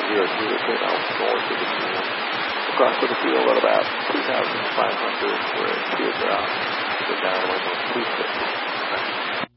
here at Utica, north of the field. Across to the field at about 2,500 where kids are out. They're down almost 250.